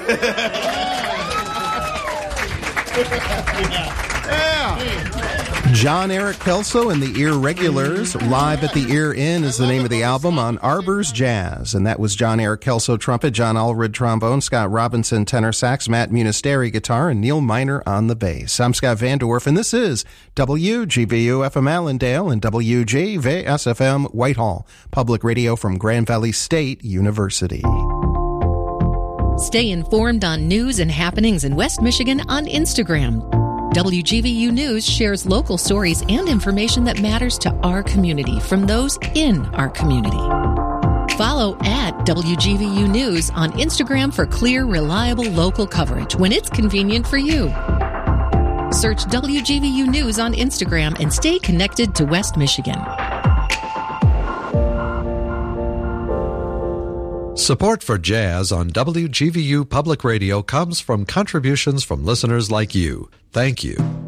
John Eric Kelso and the Irregulars. Live at the Ear Inn is the name of the album on Arbors Jazz. And that was John Eric Kelso trumpet, John Allred trombone, Scott Robinson tenor sax, Matt Munisteri guitar, and Neil Miner on the bass. I'm Scott Vandorf, and this is WGVU FM Allendale and WGVSFM Whitehall, public radio from Grand Valley State University. Stay informed on news and happenings in West Michigan on Instagram. WGVU News shares local stories and information that matters to our community from those in our community. Follow at WGVU News on Instagram for clear, reliable local coverage when it's convenient for you. Search WGVU News on Instagram and stay connected to West Michigan. Support for Jazz on WGVU Public Radio comes from contributions from listeners like you. Thank you.